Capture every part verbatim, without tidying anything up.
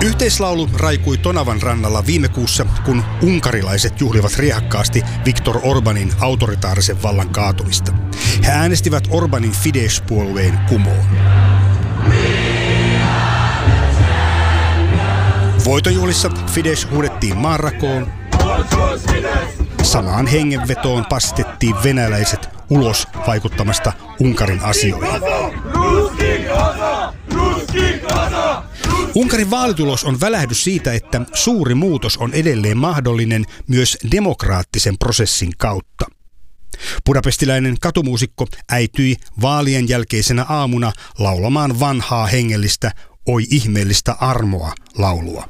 Yhteislaulu raikui Tonavan rannalla viime kuussa, kun unkarilaiset juhlivat riehakkaasti Viktor Orbanin autoritaarisen vallan kaatumista. He äänestivät Orbanin Fidesz-puolueen kumoon. Voitonjuhlissa Fidesz huudettiin maanrakoon. Samaan hengenvetoon passitettiin venäläiset ulos vaikuttamasta Unkarin asioihin. Unkarin vaalitulos on välähdys siitä, että suuri muutos on edelleen mahdollinen myös demokraattisen prosessin kautta. Budapestiläinen katumuusikko äityi vaalien jälkeisenä aamuna laulamaan vanhaa hengellistä Oi ihmeellistä armoa -laulua.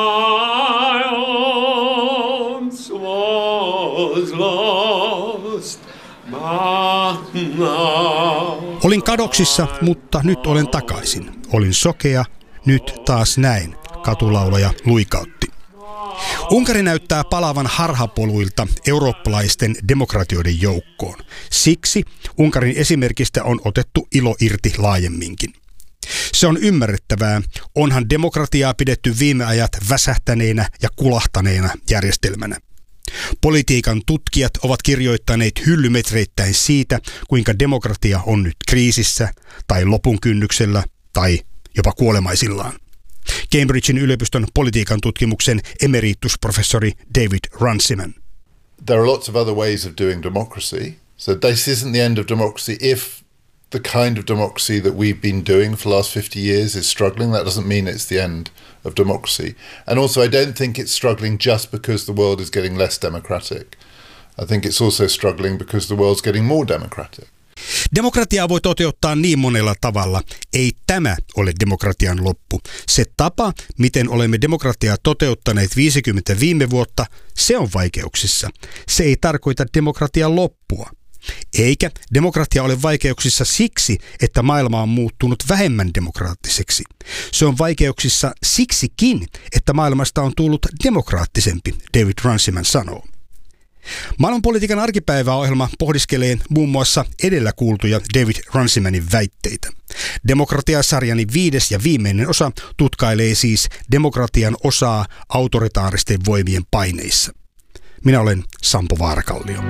Olin kadoksissa, mutta nyt olen takaisin. Olin sokea, nyt taas näin, katulaulaja luikautti. Unkari näyttää palaavan harhapoluilta eurooppalaisten demokratioiden joukkoon. Siksi Unkarin esimerkistä on otettu ilo irti laajemminkin. Se on ymmärrettävää, onhan demokratiaa pidetty viime ajat väsähtäneenä ja kulahtaneena järjestelmänä. Politiikan tutkijat ovat kirjoittaneet hyllymetreittäin siitä, kuinka demokratia on nyt kriisissä tai lopun kynnyksellä tai jopa kuolemaisillaan. Cambridgein yliopiston politiikan tutkimuksen emeritusprofessori David Runciman. There are lots of other ways of doing democracy. So this isn't the end of democracy. If the kind of democracy that we've been doing for the last fifty years is struggling, that doesn't mean it's the end of democracy. And also I don't think it's struggling just because the world is getting less democratic. I think it's also struggling because the world's getting more democratic. Demokratiaa voi toteuttaa niin monella tavalla. Ei tämä ole demokratian loppu. Se tapa, miten olemme demokratiaa toteuttaneet viisikymmentä viime vuotta, se on vaikeuksissa. Se ei tarkoita demokratian loppua. Eikä demokratia ole vaikeuksissa siksi, että maailma on muuttunut vähemmän demokraattiseksi. Se on vaikeuksissa siksikin, että maailmasta on tullut demokraattisempi, David Runciman sanoo. Maailmanpolitiikan arkipäiväohjelma pohdiskelee muun muassa edellä kuultuja David Runcimanin väitteitä. Demokratia-sarjani viides ja viimeinen osa tutkailee siis demokratian osaa autoritaaristen voimien paineissa. Minä olen Sampo Vaarakallio.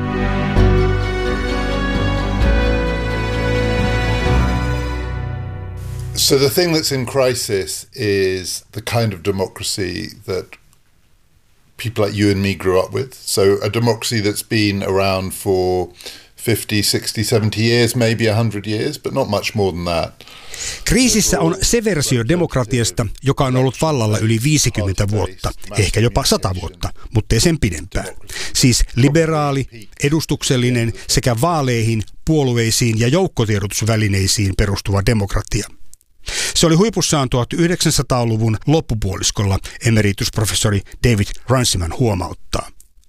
So the thing that's in crisis is the kind of democracy that people like you and me grew up with. So a democracy that's been around for fifty, sixty, seventy years, maybe one hundred years, but not much more than that. Kriisissä on se versio demokratiasta, joka on ollut vallalla yli viisikymmentä vuotta, ehkä jopa sata vuotta, mutta ei sen pidempään. Siis liberaali, edustuksellinen sekä vaaleihin, puolueisiin ja joukkotiedotusvälineisiin perustuva demokratia. Se oli huipussaan tuhatyhdeksänsataaluvun loppupuoliskolla, emeritusprofessori David Runciman huomauttaa.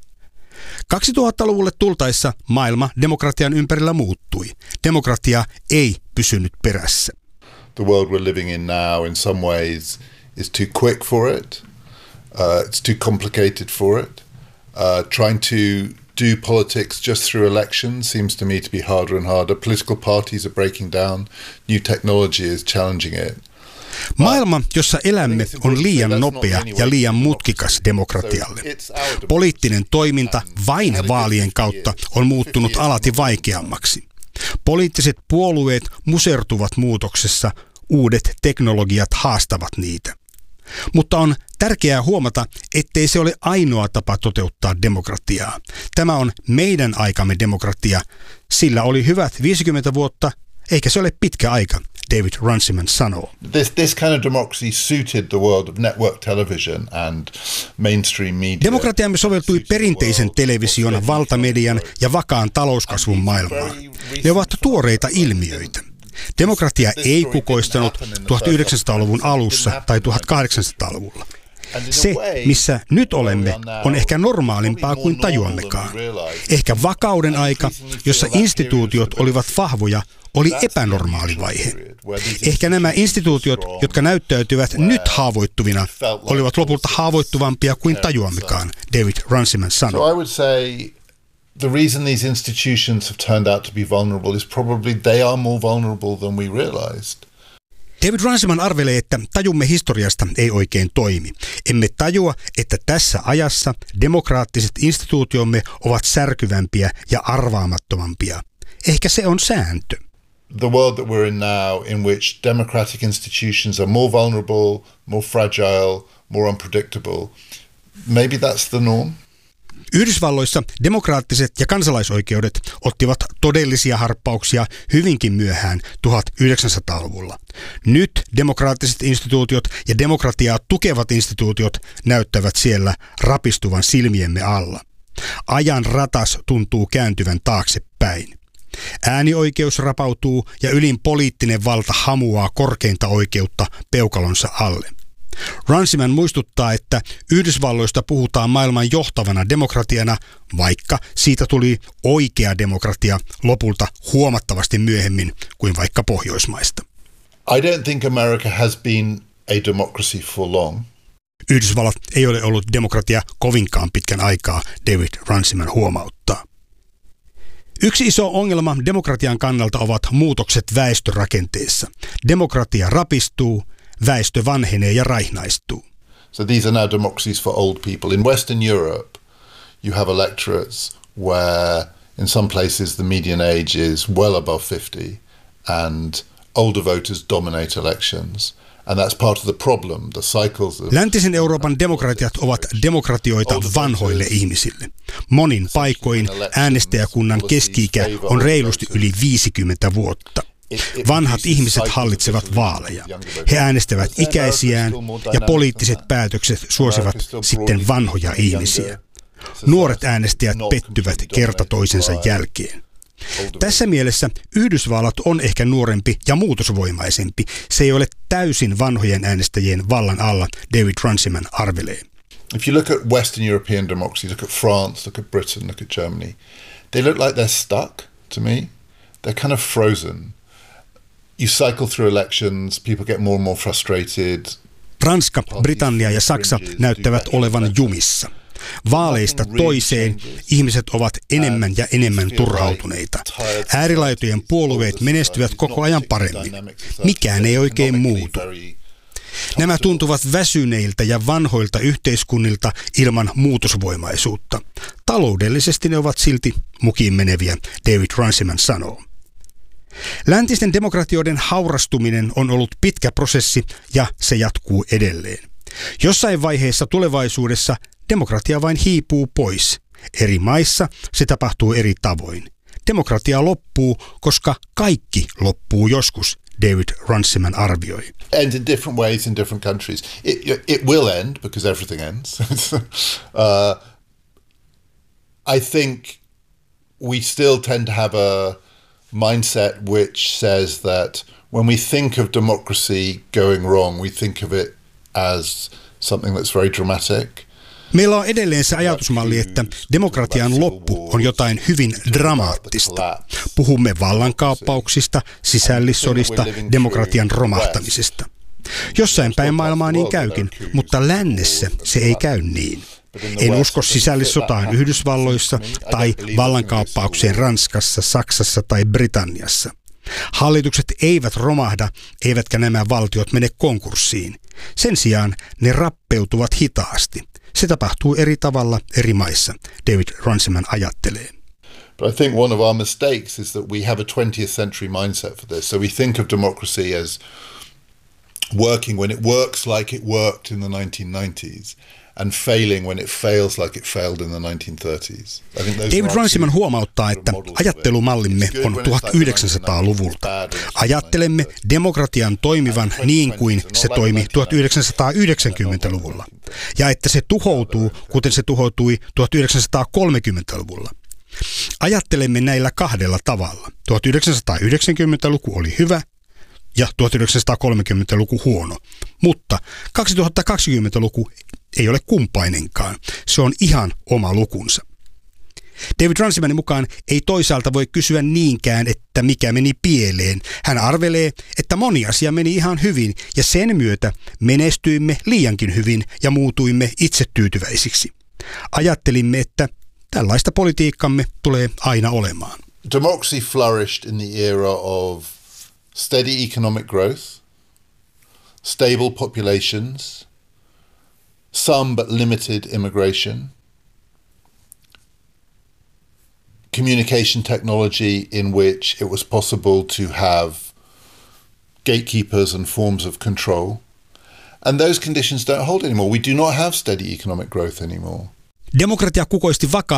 kaksituhattaluvulle tultaessa maailma demokratian ympärillä muuttui. Demokratia ei pysynyt perässä. The world we're living in now in some ways is too quick for it. Uh, it's too complicated for it. Uh, trying to do politics just through elections seems to me to be harder and harder. Political parties are breaking down. New technology is challenging it. Maailma, jossa elämme, on liian nopea ja liian mutkikas demokratialle. Poliittinen toiminta vain vaalien kautta on muuttunut alati vaikeammaksi. Poliittiset puolueet musertuvat muutoksessa, uudet teknologiat haastavat niitä. Mutta on tärkeää huomata, ettei se ole ainoa tapa toteuttaa demokratiaa. Tämä on meidän aikamme demokratia. Sillä oli hyvät viisikymmentä vuotta, eikä se ole pitkä aika, David Runciman sanoo. This, this kind of democracy suited the world of network television and mainstream media. Demokratiamme soveltui perinteisen television, valtamedian ja vakaan talouskasvun maailmaan. Ne ovat tuoreita ilmiöitä. Demokratia ei kukoistanut tuhatyhdeksänsataaluvun alussa tai tuhatkahdeksansataaluvulla. Se, missä nyt olemme, on ehkä normaalimpaa kuin tajuammekaan. Ehkä vakauden aika, jossa instituutiot olivat vahvoja, oli epänormaali vaihe. Ehkä nämä instituutiot, jotka näyttäytyvät nyt haavoittuvina, olivat lopulta haavoittuvampia kuin tajuammekaan, David Runciman sanoi. The reason these institutions have turned out to be vulnerable is probably they are more vulnerable than we realized. David Runciman arvelee, että tajumme historiasta ei oikein toimi. Emme tajua, että tässä ajassa demokraattiset instituutiomme ovat särkyvämpiä ja arvaamattomampia. Ehkä se on sääntö. The world that we're in now, in which democratic institutions are more vulnerable, more fragile, more unpredictable, maybe that's the norm. Yhdysvalloissa demokraattiset ja kansalaisoikeudet ottivat todellisia harppauksia hyvinkin myöhään tuhatyhdeksänsataaluvulla. Nyt demokraattiset instituutiot ja demokratiaa tukevat instituutiot näyttävät siellä rapistuvan silmiemme alla. Ajan ratas tuntuu kääntyvän taaksepäin. Äänioikeus rapautuu ja ylin poliittinen valta hamuaa korkeinta oikeutta peukalonsa alle. Runciman muistuttaa, että Yhdysvalloista puhutaan maailman johtavana demokratiana, vaikka siitä tuli oikea demokratia lopulta huomattavasti myöhemmin kuin vaikka Pohjoismaista. I don't think America has been a democracy for long. Yhdysvallat ei ole ollut demokratia kovinkaan pitkän aikaa, David Runciman huomauttaa. Yksi iso ongelma demokratian kannalta ovat muutokset väestörakenteessa. Demokratia rapistuu, väestö vanhenee ja raihnaistuu. So these are now democracies for old people. In Western Europe, you have electorates where in some places the median age is well above fifty and older voters dominate elections. And that's part of the problem, the cycles of... Läntisen Euroopan demokratiat ovat demokratioita vanhoille ihmisille. Monin paikoin äänestäjäkunnan keski-ikä on reilusti yli viisikymmentä vuotta. Vanhat ihmiset hallitsevat vaaleja. He äänestävät ikäisiään ja poliittiset päätökset suosivat sitten vanhoja ihmisiä. Nuoret äänestäjät pettyvät kerta toisensa jälkeen. Tässä mielessä Yhdysvallat on ehkä nuorempi ja muutosvoimaisempi. Se ei ole täysin vanhojen äänestäjien vallan alla, David Runciman arvelee. If you look at Western European democracies, look at France, look at Britain, look at Germany, they look like they're stuck to me. They're kind of frozen. You cycle through elections, people get more and more frustrated. Ranska, Britannia ja Saksa näyttävät olevan jumissa. Vaaleista toiseen ihmiset ovat enemmän ja enemmän turhautuneita. Äärilaitojen puolueet menestyvät koko ajan paremmin. Mikään ei oikein muutu. Nämä tuntuvat väsyneiltä ja vanhoilta yhteiskunnilta ilman muutosvoimaisuutta. Taloudellisesti ne ovat silti mukiin meneviä, David Runciman sanoo. Läntisten demokratioiden haurastuminen on ollut pitkä prosessi ja se jatkuu edelleen. Jossain vaiheessa tulevaisuudessa demokratia vain hiipuu pois. Eri maissa se tapahtuu eri tavoin. Demokratia loppuu, koska kaikki loppuu joskus, David Runciman arvioi. End in different ways in different countries. It, it will end because everything ends. uh, I think we still tend to have a mindset which says that when we think of democracy going wrong, we think of it as something that's very dramatic. Meillä on edelleen se ajatusmalli, että demokratian loppu on jotain hyvin dramaattista. Puhumme vallankaappauksista, sisällissodista, demokratian romahtamisesta. Jossain päin maailmaa niin käykin, mutta lännessä se ei käy niin. En usko sisällissotaan Yhdysvalloissa tai vallankaappaukseen Ranskassa, Saksassa tai Britanniassa. Hallitukset eivät romahda, eivätkä nämä valtiot mene konkurssiin. Sen sijaan ne rappeutuvat hitaasti. Se tapahtuu eri tavalla eri maissa, David Runciman ajattelee. But I think one of our mistakes is that we have a twentieth century mindset for this. So we think of democracy as working when it works like it worked in the nineteen nineties and failing when it fails like it failed in the nineteen thirties. David Runciman huomauttaa, että ajattelumallimme on tuhatyhdeksänsataaluvulta. Ajattelemme demokratian toimivan niin kuin se toimi tuhatyhdeksänsataayhdeksänkymmentäluvulla ja että se tuhoutuu, kuten se tuhoutui tuhatyhdeksänsataakolmekymmentäluvulla. Ajattelemme näillä kahdella tavalla. tuhatyhdeksänsataayhdeksänkymmentäluku oli hyvä ja tuhatyhdeksänsataakolmekymmentäluku huono, mutta kaksituhattakaksikymmentäluku ei ole kumpainenkaan. Se on ihan oma lukunsa. David Runcimanin mukaan ei toisaalta voi kysyä niinkään, että mikä meni pieleen. Hän arvelee, että moni asia meni ihan hyvin ja sen myötä menestyimme liiankin hyvin ja muutuimme itsetyytyväisiksi. Ajattelimme, että tällaista politiikkamme tulee aina olemaan. Democracy flourished in the era of steady economic growth, stable populations, some but limited immigration, communication technology in which it was possible to have gatekeepers and forms of control. And those conditions don't hold anymore. We do not have steady economic growth anymore. Demokratia kukoisti vakaan